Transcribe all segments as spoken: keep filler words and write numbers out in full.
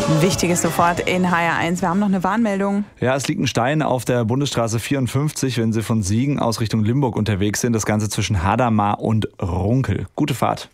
Wichtiges sofort in H R eins. Wir haben noch eine Warnmeldung. Ja, es liegt ein Stein auf der Bundesstraße vierundfünfzig, wenn Sie von Siegen aus Richtung Limburg unterwegs sind. Das Ganze zwischen Hadamar und Runkel. Gute Fahrt.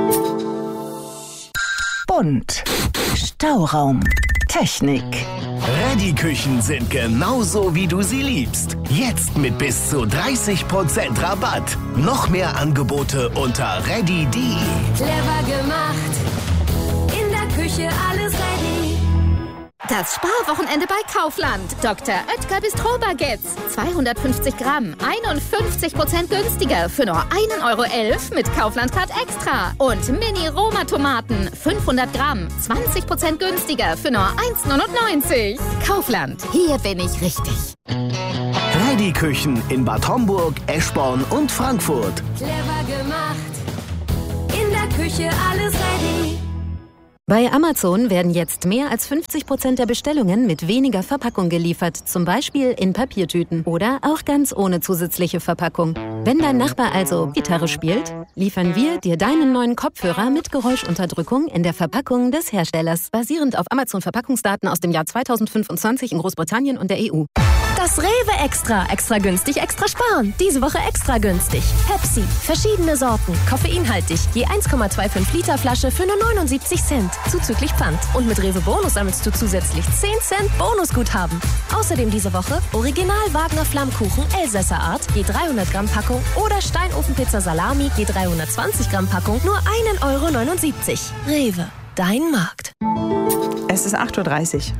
Bunt. Stauraum. Technik. Ready-Küchen sind genauso, wie du sie liebst. Jetzt mit bis zu dreißig Prozent Rabatt. Noch mehr Angebote unter ready punkt de. Clever gemacht. In der Küche alles ready. Das Sparwochenende bei Kaufland. Doktor Oetker Bistro-Baguettes. zweihundertfünfzig Gramm, einundfünfzig Prozent günstiger für nur ein Euro elf mit Kaufland-Card Extra. Und Mini-Roma-Tomaten, fünfhundert Gramm, zwanzig Prozent günstiger für nur eins neunundneunzig. Kaufland, hier bin ich richtig. Ready-Küchen in Bad Homburg, Eschborn und Frankfurt. Clever gemacht. In der Küche alles ready. Bei Amazon werden jetzt mehr als fünfzig Prozent der Bestellungen mit weniger Verpackung geliefert, zum Beispiel in Papiertüten oder auch ganz ohne zusätzliche Verpackung. Wenn dein Nachbar also Gitarre spielt, liefern wir dir deinen neuen Kopfhörer mit Geräuschunterdrückung in der Verpackung des Herstellers, basierend auf Amazon-Verpackungsdaten aus dem Jahr zweitausendfünfundzwanzig in Großbritannien und der E U. Das Rewe Extra. Extra günstig, extra sparen. Diese Woche extra günstig. Pepsi. Verschiedene Sorten. Koffeinhaltig. Je eins Komma fünfundzwanzig Liter Flasche für nur neunundsiebzig Cent. Zuzüglich Pfand. Und mit Rewe Bonus sammelst du zusätzlich zehn Cent Bonusguthaben. Außerdem diese Woche Original Wagner Flammkuchen Elsässer Art. Je dreihundert Gramm Packung. Oder Steinofenpizza Salami. Je dreihundertzwanzig Gramm Packung. Nur ein Euro neunundsiebzig. Rewe. Dein Markt. Es ist acht Uhr dreißig.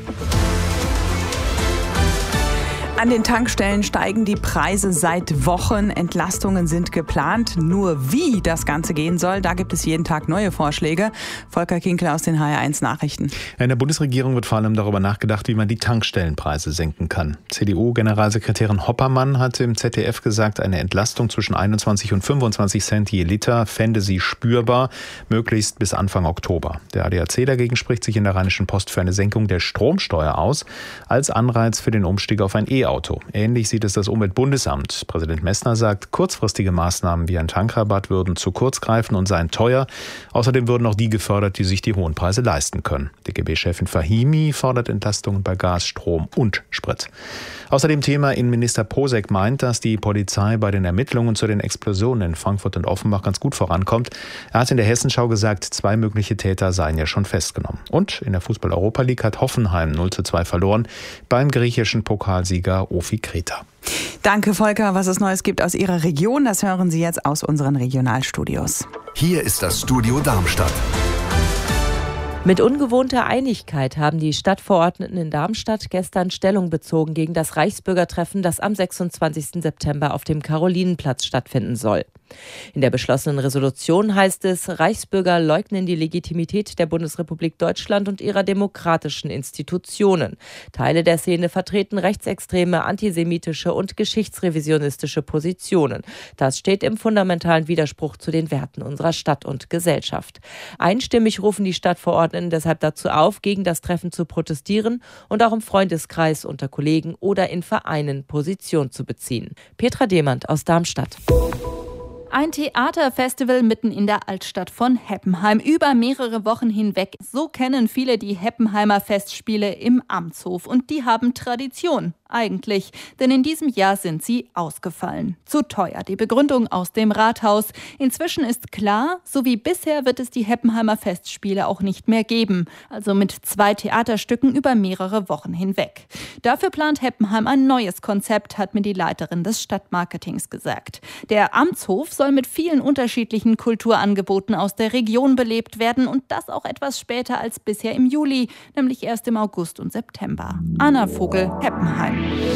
An den Tankstellen steigen die Preise seit Wochen. Entlastungen sind geplant. Nur wie das Ganze gehen soll, da gibt es jeden Tag neue Vorschläge. Volker Kinkel aus den H R eins Nachrichten. In der Bundesregierung wird vor allem darüber nachgedacht, wie man die Tankstellenpreise senken kann. C D U-Generalsekretärin Hoppermann hatte im Z D F gesagt, eine Entlastung zwischen einundzwanzig und fünfundzwanzig Cent je Liter fände sie spürbar, möglichst bis Anfang Oktober. Der A D A C dagegen spricht sich in der Rheinischen Post für eine Senkung der Stromsteuer aus, als Anreiz für den Umstieg auf ein E-Auto. Ähnlich sieht es das Umweltbundesamt. Präsident Messner sagt, kurzfristige Maßnahmen wie ein Tankrabatt würden zu kurz greifen und seien teuer. Außerdem würden auch die gefördert, die sich die hohen Preise leisten können. D G B-Chefin Fahimi fordert Entlastungen bei Gas, Strom und Sprit. Außerdem Thema Innenminister Posek meint, dass die Polizei bei den Ermittlungen zu den Explosionen in Frankfurt und Offenbach ganz gut vorankommt. Er hat in der Hessenschau gesagt, zwei mögliche Täter seien ja schon festgenommen. Und in der Fußball-Europa League hat Hoffenheim null zu zwei verloren beim griechischen Pokalsieger Ofi Kreta. Danke, Volker. Was es Neues gibt aus Ihrer Region, das hören Sie jetzt aus unseren Regionalstudios. Hier ist das Studio Darmstadt. Mit ungewohnter Einigkeit haben die Stadtverordneten in Darmstadt gestern Stellung bezogen gegen das Reichsbürgertreffen, das am sechsundzwanzigsten September auf dem Karolinenplatz stattfinden soll. In der beschlossenen Resolution heißt es, Reichsbürger leugnen die Legitimität der Bundesrepublik Deutschland und ihrer demokratischen Institutionen. Teile der Szene vertreten rechtsextreme, antisemitische und geschichtsrevisionistische Positionen. Das steht im fundamentalen Widerspruch zu den Werten unserer Stadt und Gesellschaft. Einstimmig rufen die Stadtverordneten deshalb dazu auf, gegen das Treffen zu protestieren und auch im Freundeskreis, unter Kollegen oder in Vereinen Position zu beziehen. Petra Demand aus Darmstadt. Ein Theaterfestival mitten in der Altstadt von Heppenheim, über mehrere Wochen hinweg. So kennen viele die Heppenheimer Festspiele im Amtshof. Und die haben Tradition, eigentlich. Denn in diesem Jahr sind sie ausgefallen. Zu teuer, die Begründung aus dem Rathaus. Inzwischen ist klar, so wie bisher wird es die Heppenheimer Festspiele auch nicht mehr geben. Also mit zwei Theaterstücken über mehrere Wochen hinweg. Dafür plant Heppenheim ein neues Konzept, hat mir die Leiterin des Stadtmarketings gesagt. Der Amtshof soll mit vielen unterschiedlichen Kulturangeboten aus der Region belebt werden und das auch etwas später als bisher im Juli, nämlich erst im August und September. Anna Vogel, Heppenheim.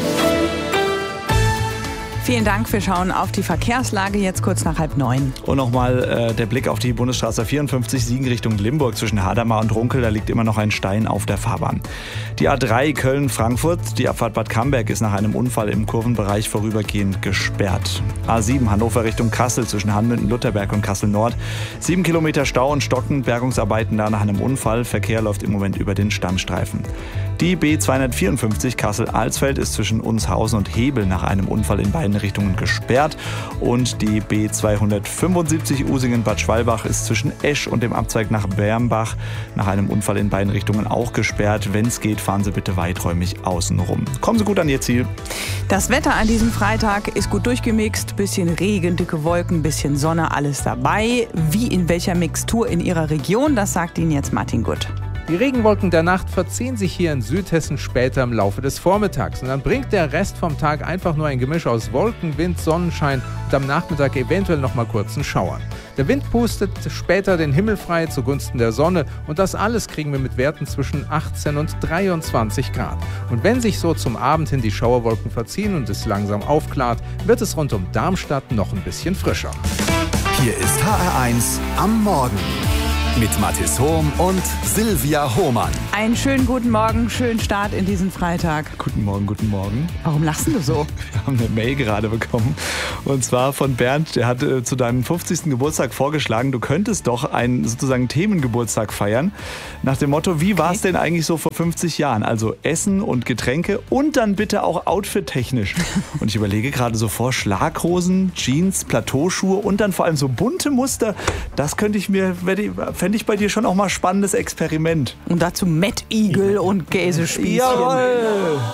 Vielen Dank. Wir schauen auf die Verkehrslage jetzt kurz nach halb neun. Und nochmal äh, der Blick auf die Bundesstraße vierundfünfzig, Siegen Richtung Limburg zwischen Hadamar und Runkel. Da liegt immer noch ein Stein auf der Fahrbahn. Die A drei Köln-Frankfurt, die Abfahrt Bad Camberg ist nach einem Unfall im Kurvenbereich vorübergehend gesperrt. A sieben Hannover Richtung Kassel zwischen Hanmünden-Lutherberg und Kassel-Nord. Sieben Kilometer Stau und Stocken, Bergungsarbeiten da nach einem Unfall. Verkehr läuft im Moment über den Standstreifen. Die B zweihundertvierundfünfzig Kassel-Alsfeld ist zwischen Unshausen und Hebel nach einem Unfall in beiden Richtungen gesperrt. Und die B zweihundertfünfundsiebzig Usingen-Bad Schwalbach ist zwischen Esch und dem Abzweig nach Bermbach nach einem Unfall in beiden Richtungen auch gesperrt. Wenn es geht, fahren Sie bitte weiträumig außen rum. Kommen Sie gut an Ihr Ziel. Das Wetter an diesem Freitag ist gut durchgemixt. Bisschen Regen, dicke Wolken, bisschen Sonne, alles dabei. Wie in welcher Mixtur in Ihrer Region, das sagt Ihnen jetzt Martin Gutt. Die Regenwolken der Nacht verziehen sich hier in Südhessen später im Laufe des Vormittags. Und dann bringt der Rest vom Tag einfach nur ein Gemisch aus Wolken, Wind, Sonnenschein und am Nachmittag eventuell noch mal kurzen Schauern. Der Wind pustet später den Himmel frei zugunsten der Sonne und das alles kriegen wir mit Werten zwischen achtzehn und dreiundzwanzig Grad. Und wenn sich so zum Abend hin die Schauerwolken verziehen und es langsam aufklart, wird es rund um Darmstadt noch ein bisschen frischer. Hier ist H R eins am Morgen. Mit Mathis Hohm und Silvia Hohmann. Einen schönen guten Morgen, schönen Start in diesen Freitag. Guten Morgen, guten Morgen. Warum lachst du so? Wir haben eine Mail gerade bekommen. Und zwar von Bernd, der hat äh, zu deinem fünfzigsten Geburtstag vorgeschlagen, du könntest doch einen sozusagen Themengeburtstag feiern. Nach dem Motto, wie war es denn eigentlich so vor fünfzig Jahren? Also Essen und Getränke und dann bitte auch outfit-technisch. Und ich überlege gerade so vor, Schlaghosen, Jeans, Plateauschuhe und dann vor allem so bunte Muster. Das könnte ich mir, fände ich bei dir schon auch mal spannendes Experiment. Und dazu Mettigel und Käsespießchen. Jawohl!